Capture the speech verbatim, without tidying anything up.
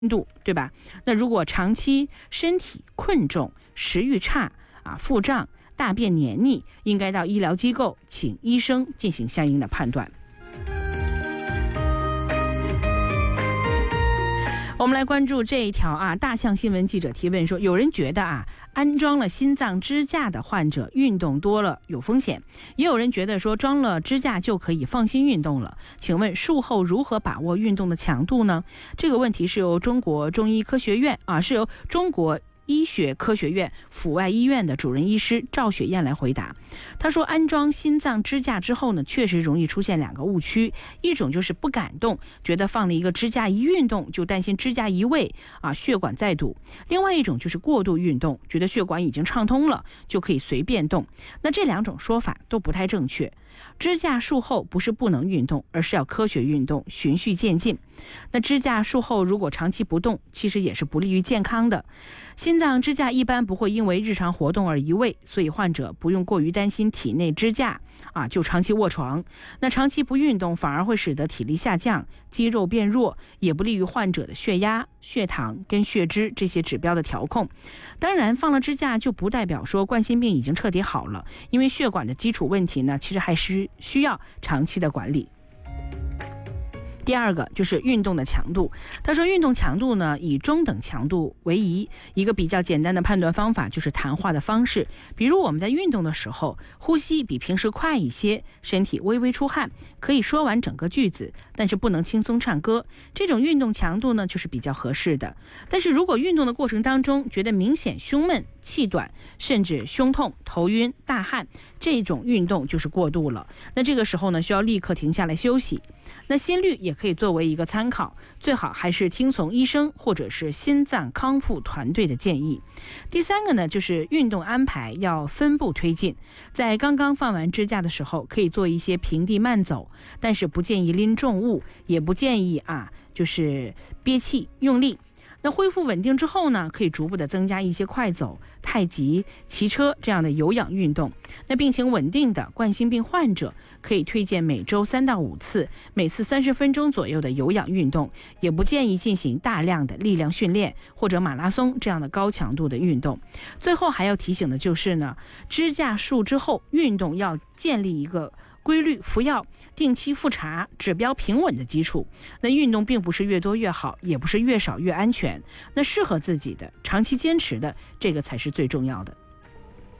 度，对吧？那如果长期身体困重、食欲差啊、腹胀、大便黏腻，应该到医疗机构请医生进行相应的判断。我们来关注这一条啊，大象新闻记者提问说，有人觉得啊，安装了心脏支架的患者运动多了有风险，也有人觉得说装了支架就可以放心运动了。请问术后如何把握运动的强度呢？这个问题是由中国中医科学院啊，是由中国医学科学院阜外医院的主任医师赵雪燕来回答。他说，安装心脏支架之后呢，确实容易出现两个误区，一种就是不敢动，觉得放了一个支架一运动就担心支架移位啊，血管再堵；另外一种就是过度运动，觉得血管已经畅通了就可以随便动。那这两种说法都不太正确。支架术后不是不能运动，而是要科学运动，循序渐进。那支架术后如果长期不动，其实也是不利于健康的。心脏支架一般不会因为日常活动而移位，所以患者不用过于担心体内支架啊就长期卧床。那长期不运动反而会使得体力下降，肌肉变弱，也不利于患者的血压、血糖跟血脂这些指标的调控。当然，放了支架就不代表说冠心病已经彻底好了，因为血管的基础问题呢，其实还是需要长期的管理。第二个就是运动的强度。他说，运动强度呢以中等强度为宜，一个比较简单的判断方法就是谈话的方式。比如我们在运动的时候，呼吸比平时快一些，身体微微出汗，可以说完整个句子，但是不能轻松唱歌。这种运动强度呢就是比较合适的。但是如果运动的过程当中觉得明显胸闷、气短，甚至胸痛、头晕、大汗，这种运动就是过度了。那这个时候呢，需要立刻停下来休息。那心率也可以作为一个参考，最好还是听从医生或者是心脏康复团队的建议。第三个呢，就是运动安排要分步推进。在刚刚放完支架的时候，可以做一些平地慢走，但是不建议拎重物，也不建议啊，就是憋气用力。那恢复稳定之后呢，可以逐步的增加一些快走、太极、骑车这样的有氧运动。那病情稳定的冠心病患者可以推荐每周三到五次，每次三十分钟左右的有氧运动，也不建议进行大量的力量训练或者马拉松这样的高强度的运动。最后还要提醒的就是呢，支架术之后运动要建立一个规律服药、定期复查、指标平稳的基础。那运动并不是越多越好，也不是越少越安全。那适合自己的、长期坚持的，这个才是最重要的。